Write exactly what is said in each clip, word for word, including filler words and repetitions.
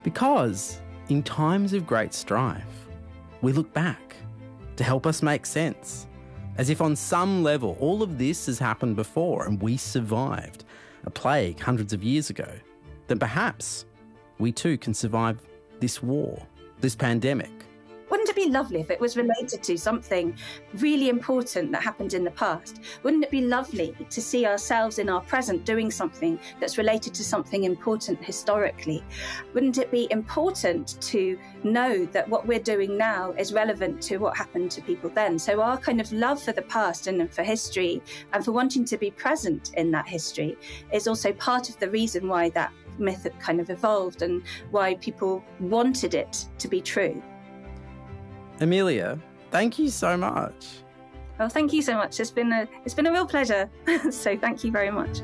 Because in times of great strife, we look back to help us make sense, as if on some level all of this has happened before and we survived a plague hundreds of years ago, then perhaps we too can survive this war, this pandemic. Wouldn't it be lovely if it was related to something really important that happened in the past? Wouldn't it be lovely to see ourselves in our present doing something that's related to something important historically? Wouldn't it be important to know that what we're doing now is relevant to what happened to people then? So our kind of love for the past and for history and for wanting to be present in that history is also part of the reason why that myth kind of evolved and why people wanted it to be true. Amelia, thank you so much. Oh, thank you so much. It's been a it's been a real pleasure. So thank you very much.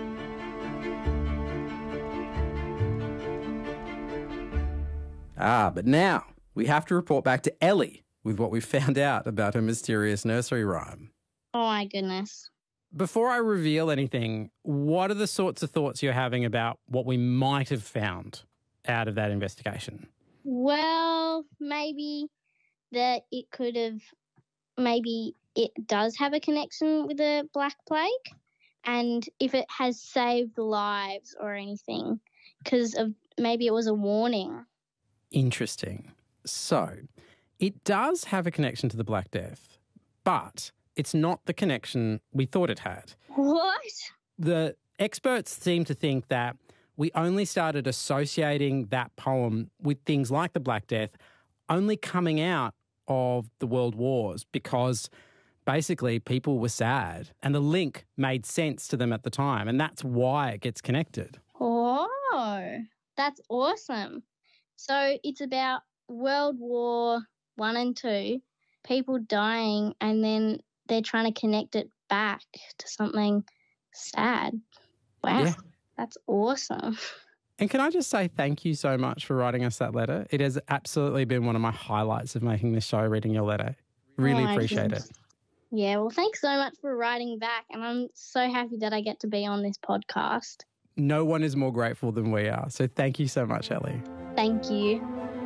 Ah, but now we have to report back to Ellie with what we found out about her mysterious nursery rhyme. Oh my goodness. Before I reveal anything, what are the sorts of thoughts you're having about what we might have found out of that investigation? Well, maybe that it could have, maybe it does have a connection with the Black Plague, and if it has saved lives or anything, because of maybe it was a warning. Interesting. So, it does have a connection to the Black Death, but it's not the connection we thought it had. What? The experts seem to think that we only started associating that poem with things like the Black Death only coming out of the world wars because basically people were sad and the link made sense to them at the time, and that's why it gets connected. Oh, that's awesome. So it's about World War One and Two, people dying, and then they're trying to connect it back to something sad. Wow, Yeah. That's awesome. And can I just say thank you so much for writing us that letter? It has absolutely been one of my highlights of making this show, reading your letter. Really Oh, appreciate goodness. it. Yeah, well, thanks so much for writing back, and I'm so happy that I get to be on this podcast. No one is more grateful than we are. So thank you so much, Ellie. Thank you.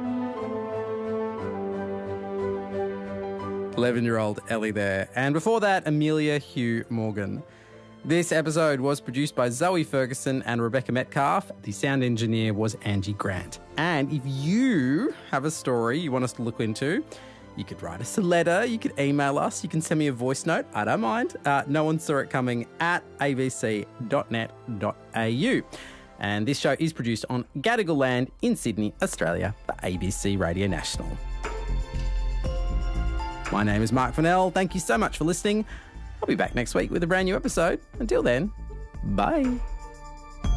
eleven-year-old Ellie there. And before that, Amelia Hugh Morgan. This episode was produced by Zoe Ferguson and Rebecca Metcalf. The sound engineer was Angie Grant. And if you have a story you want us to look into, you could write us a letter, you could email us, you can send me a voice note. I don't mind. Uh, no one saw it coming at a b c dot net dot a u. And this show is produced on Gadigal land in Sydney, Australia, for A B C Radio National. My name is Mark Fennell. Thank you so much for listening. I'll be back next week with a brand new episode. Until then, bye.